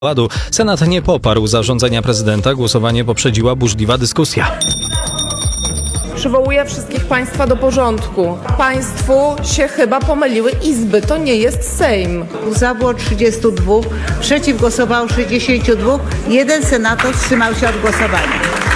Ładu. Senat nie poparł zarządzenia prezydenta. Głosowanie poprzedziła burzliwa dyskusja. Przywołuję wszystkich Państwa do porządku. Państwu się chyba pomyliły izby. To nie jest Sejm. Za było 32, przeciw głosowało 62, jeden senator wstrzymał się od głosowania.